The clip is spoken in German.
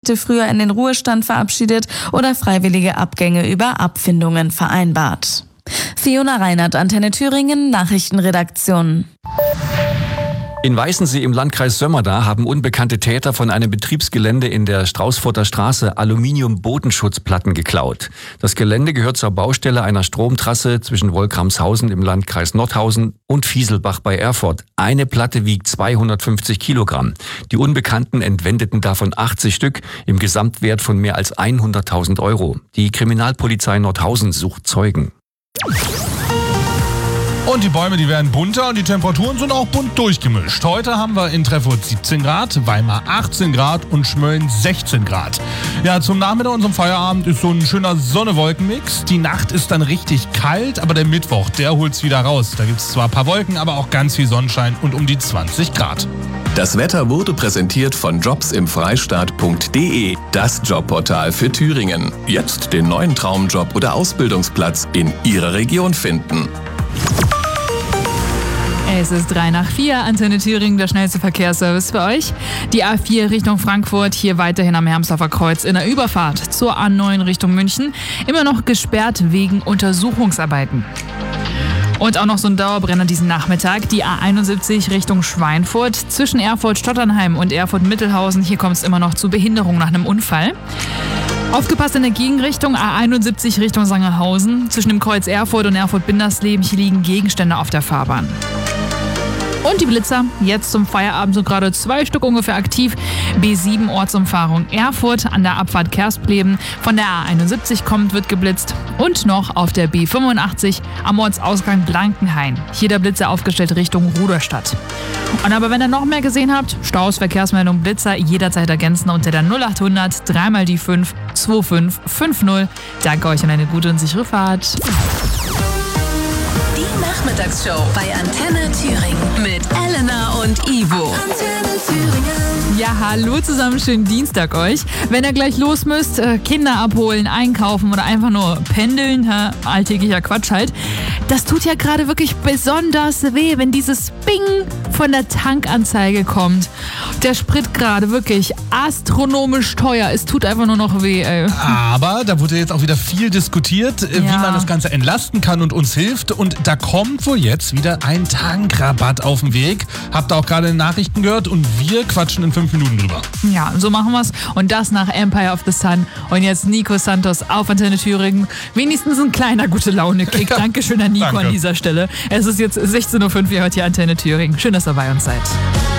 Beschäftigte früher in den Ruhestand verabschiedet oder freiwillige Abgänge über Abfindungen vereinbart. Fiona Reinhardt, Antenne Thüringen, Nachrichtenredaktion. In Weißensee im Landkreis Sömmerda haben unbekannte Täter von einem Betriebsgelände in der Straußfurter Straße Aluminium-Bodenschutzplatten geklaut. Das Gelände gehört zur Baustelle einer Stromtrasse zwischen Wolkramshausen im Landkreis Nordhausen und Fieselbach bei Erfurt. Eine Platte wiegt 250 Kilogramm. Die Unbekannten entwendeten davon 80 Stück im Gesamtwert von mehr als 100.000 Euro. Die Kriminalpolizei Nordhausen sucht Zeugen. Und die Bäume, die werden bunter und die Temperaturen sind auch bunt durchgemischt. Heute haben wir in Treffurt 17 Grad, Weimar 18 Grad und Schmölln 16 Grad. Ja, zum Nachmittag und zum Feierabend ist so ein schöner Sonne-Wolken-Mix. Die Nacht ist dann richtig kalt, aber der Mittwoch, der holt's wieder raus. Da gibt's zwar ein paar Wolken, aber auch ganz viel Sonnenschein und um die 20 Grad. Das Wetter wurde präsentiert von jobsimfreistaat.de, das Jobportal für Thüringen. Jetzt den neuen Traumjob oder Ausbildungsplatz in Ihrer Region finden. Es ist 3:04, Antenne Thüringen, der schnellste Verkehrsservice für euch. Die A4 Richtung Frankfurt, hier weiterhin am Hermsdorfer Kreuz in der Überfahrt zur A9 Richtung München. Immer noch gesperrt wegen Untersuchungsarbeiten. Und auch noch so ein Dauerbrenner diesen Nachmittag, die A71 Richtung Schweinfurt. Zwischen Erfurt-Stotternheim und Erfurt-Mittelhausen, hier kommt es immer noch zu Behinderung nach einem Unfall. Aufgepasst in der Gegenrichtung, A71 Richtung Sangerhausen. Zwischen dem Kreuz Erfurt und Erfurt-Bindersleben, hier liegen Gegenstände auf der Fahrbahn. Und die Blitzer, jetzt zum Feierabend so gerade 2 Stück ungefähr aktiv. B7 Ortsumfahrung Erfurt an der Abfahrt Kerspleben. Von der A71 kommt, wird geblitzt. Und noch auf der B85 am Ortsausgang Blankenhain. Hier der Blitzer aufgestellt Richtung Ruderstadt. Und aber wenn ihr noch mehr gesehen habt, Staus, Verkehrsmeldung, Blitzer, jederzeit ergänzen unter der 0800 3 die 5 2550. Danke euch und eine gute und sichere Fahrt. Die Nachmittagsshow bei Antenne Thüringen mit Elena und Ivo. Antenne Thüringen. Ja, hallo zusammen, schönen Dienstag euch. Wenn ihr gleich los müsst, Kinder abholen, einkaufen oder einfach nur pendeln, alltäglicher Quatsch halt, das tut ja gerade wirklich besonders weh, wenn dieses Bing von der Tankanzeige kommt. Der Sprit gerade wirklich astronomisch teuer. Es tut einfach nur noch weh, ey. Aber da wurde jetzt auch wieder viel diskutiert, wie man das Ganze entlasten kann und uns hilft. Und da kommt wohl jetzt wieder ein Tankrabatt auf den Weg. Habt ihr auch gerade in den Nachrichten gehört und wir quatschen in 5 Minuten drüber. Ja, so machen wir's. Und das nach Empire of the Sun. Und jetzt Nico Santos auf Antenne Thüringen. Wenigstens ein kleiner gute-Laune-Kick. Dankeschön an Nico an dieser Stelle. Es ist jetzt 16:05 Uhr, ihr hört hier Antenne Thüringen. Schön, dass ihr bei uns seid.